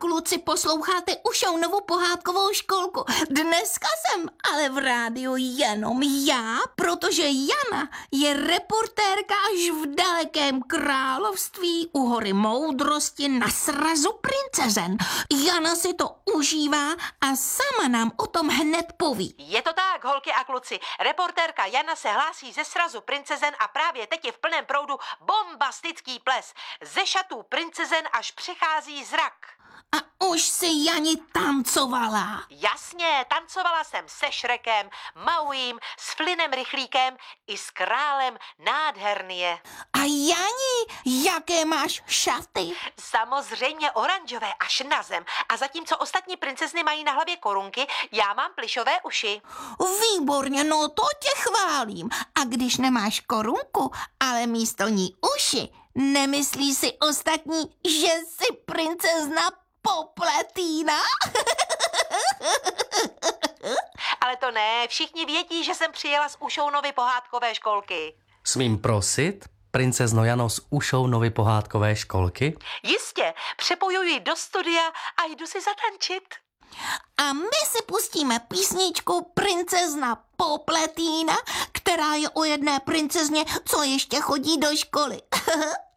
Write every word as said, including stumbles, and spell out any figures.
kluci, posloucháte Ušounovu pohádkovou školku. Dneska jsem ale v rádiu jenom já, protože Jana je reportérka až v dalekém království u hory moudrosti na srazu princezen. Jana si to užívá a sama nám o tom hned poví. Je to tak, holky a kluci. Reportérka Jana se hlásí ze srazu princezen a právě teď je v plném proudu bombastický ples. Ze šatů princezen až přechází zrak. A už si Jani tancovala. Jasně, tancovala jsem se Šrekem, Mauím, s Flinem Rychlíkem i s králem Nádhernie. A Jani, jaké máš šaty? Samozřejmě oranžové až na zem. A zatímco ostatní princezny mají na hlavě korunky, já mám plišové uši. Výborně, no to tě chválím. A když nemáš korunku, ale místo ní uši, nemyslí si ostatní, že jsi princezna Popletína? Ale to ne, všichni vědí, že jsem přijela z Ušounovy pohádkové školky. Smím prosit, princezno Jano z Ušounovy pohádkové školky? Jistě, přepojuji do studia a jdu si zatančit. A my si pustíme písničku Princezna Popletína, která je o jedné princezně, co ještě chodí do školy.